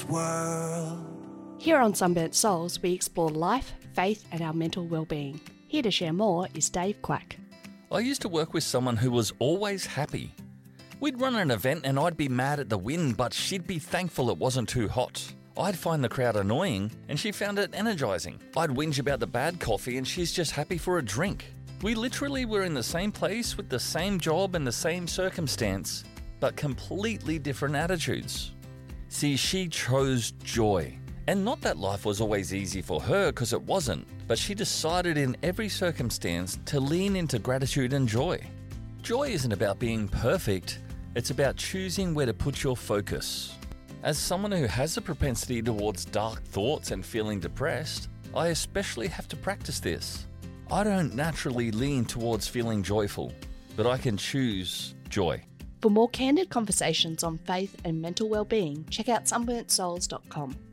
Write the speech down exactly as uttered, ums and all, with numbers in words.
world. Here on Sunburnt Souls, we explore life, faith and our mental well-being. Here to share more is Dave Quack. I used to work with someone who was always happy. We'd run an event and I'd be mad at the wind, but she'd be thankful it wasn't too hot. I'd find the crowd annoying and she found it energising. I'd whinge about the bad coffee and she's just happy for a drink. We literally were in the same place with the same job and the same circumstance, but completely different attitudes. See, she chose joy. And not that life was always easy for her, because it wasn't, but she decided in every circumstance to lean into gratitude and joy. Joy isn't about being perfect, it's about choosing where to put your focus. As someone who has a propensity towards dark thoughts and feeling depressed, I especially have to practice this. I don't naturally lean towards feeling joyful, but I can choose joy. For more candid conversations on faith and mental well-being, check out sunburnt souls dot com.